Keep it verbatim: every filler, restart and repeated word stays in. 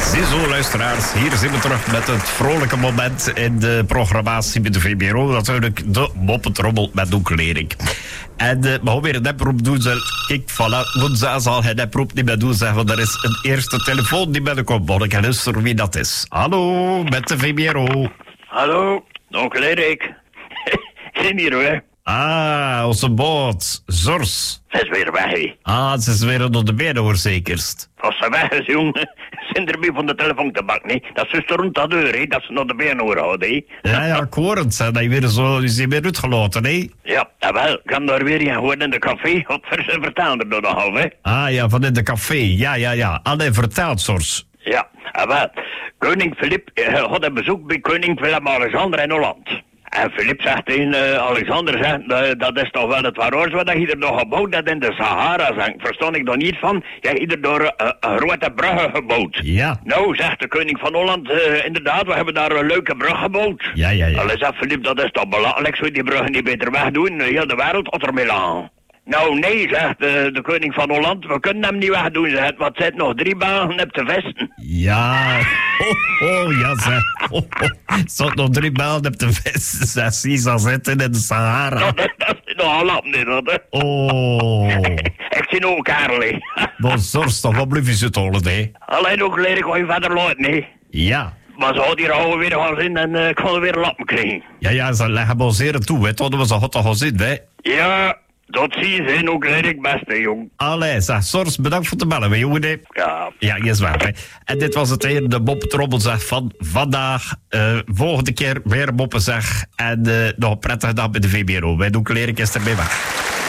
Ziezo, luisteraars, hier zijn we terug met het vrolijke moment in de programmatie met de V B R O. Natuurlijk de moppetrommel met Doek Lerik. En uh, we gaan weer een oproep doen. Kijk, voilà, woensdag zal hij een oproep niet meer doen. Zeg, want er is een eerste telefoon die binnenkomt. Maar ik ga luisteren wie dat is. Hallo, met de V B R O. Hallo, Doek Lerik. Ik ben hier hoor. Ah, onze boot. Zors. Ze is weer weg, hè. Ah, ze is weer onder de benen, hoor, zekerst. Als ze weg is, jongen, zijn er bij van de telefoon te bakken, hè. Dat is dus rond dat deur, hè, dat ze nog de benen houden, hè. Ja, ja, ik hoor het, hè. Dat je weer zo, je is weer uitgelaten, hè. Ja, wel, ik heb daar weer gewoon in de café, wat vertellen er door de half, hè. Ah, ja, van in de café. Ja, ja, ja. Allee, vertel, Zors. Ja, wel, koning Filip uh, had een bezoek bij koning Willem-Alexander in Holland. En Filip zegt tegen uh, Alexander, zegt, uh, dat is toch wel het waaroors wat je er nog gebouwd hebt in de Sahara, zeg. Verstond ik er niet van. Je hebt hier door uh, een grote bruggen gebouwd. Ja. Nou, zegt de koning van Holland, uh, inderdaad, we hebben daar een leuke brug gebouwd. Ja, ja, ja. Allee, zegt Filip, dat is toch belangrijk, zou die bruggen niet beter wegdoen? Heel de wereld had er mee lang. Nou, nee, zegt de, de koning van Holland, we kunnen hem niet wegdoen, zegt, want er zit nog drie banen op te vesten. Ja, oh, oh ja, zeg. Oh, oh. Zat nog drie maanden op de vesten, zeg. Zie ze zitten in de Sahara. Dat, dat, dat is nog Holland niet, dat, hè. Oh. Ik zie ook, Karel, hè. Maar zorg toch, wat blijf je zitten holen, hè? Alleen ook leer ik wat je verder laten, hè. Ja. Maar ze hadden hier al weer gaan zien en uh, ik kon er weer een lappen krijgen. Ja, ja, ze leggen boseren toe, hè. Toen we ze hadden gaan zitten, hè. Ja, dat zie je zijn ook leer ik best, hè, jong. Allee, zeg, Zors, bedankt voor het bellen, hè, jongen, hè. Ja. Ja, je is waar, hè. En dit was het hier, de moppetrommel, zeg, van vandaag. Uh, volgende keer weer moppen, zeg. En uh, nog een prettige dag bij de V B R O. Wij doen Lerik is erbij weg.